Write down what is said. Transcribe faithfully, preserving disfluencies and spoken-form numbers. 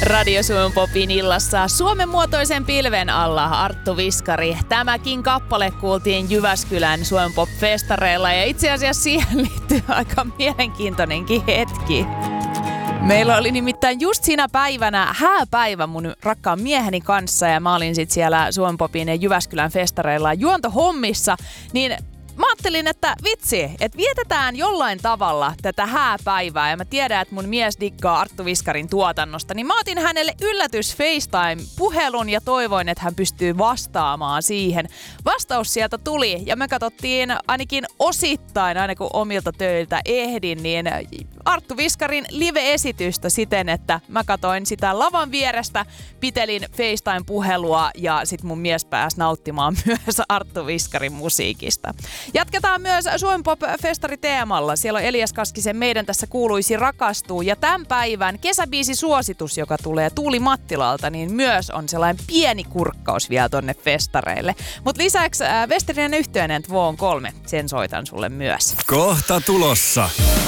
Radio Suomen Popin illassa Suomen muotoisen pilven alla Arttu Viskari. Tämäkin kappale kuultiin Jyväskylän Suomen Pop-festareilla ja itse asiassa siihen liittyy aika mielenkiintoinenkin hetki. Meillä oli nimittäin just siinä päivänä hääpäivä mun rakkaan mieheni kanssa ja mä olin sit siellä Suomen Popin ja Jyväskylän festareilla juontohommissa, niin mä ajattelin, että vitsi, että vietetään jollain tavalla tätä hääpäivää ja mä tiedän, että mun mies diggaa Arttu Viskarin tuotannosta, niin mä otin hänelle yllätys FaceTime-puhelun ja toivoin, että hän pystyy vastaamaan siihen. Vastaus sieltä tuli ja me katsottiin ainakin osittain, aina kun omilta töiltä ehdin, niin Arttu Viskarin live-esitystä siten, että mä katoin sitä lavan vierestä, pitelin FaceTime-puhelua ja sit mun mies pääsi nauttimaan myös Arttu Viskarin musiikista. Jatketaan myös Suomen Pop-festari-teemalla. Siellä on Elias Kaskisen Meidän tässä kuuluisi rakastuu. Ja tämän päivän kesäbiisisuositus, joka tulee Tuuli Mattilalta, niin myös on sellainen pieni kurkkaus vielä tonne festareille. Mutta lisäksi äh, Westerinen Yhtyeinen Tvon kolme, sen soitan sulle myös. Kohta tulossa.